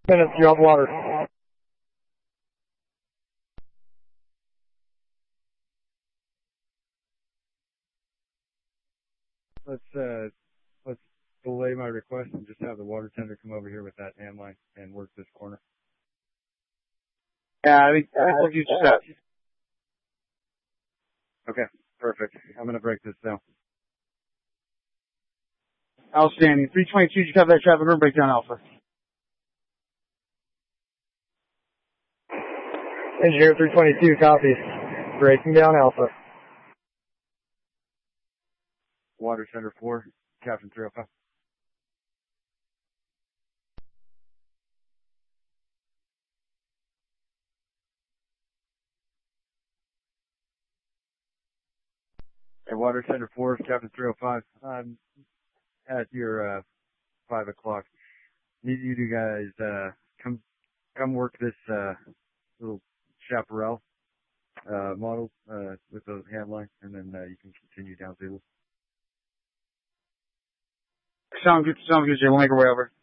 Minutes, you're on water. Let's delay my request and just have the water tender come over here with that hand line and work this corner. Yeah, I think we'll use that. Okay, perfect. I'm gonna break this down. Outstanding. 322, just have that traffic room breakdown Alpha. Engineer 322, copy. Breaking down Alpha. Water Center 4, Captain 305. Hey, Water Center 4, Captain 305. I'm at your 5 o'clock. Need you to guys come work this little chaparral model with the hand line, and then you can continue down Zulu. Sounds good, Jay. We'll make our way over.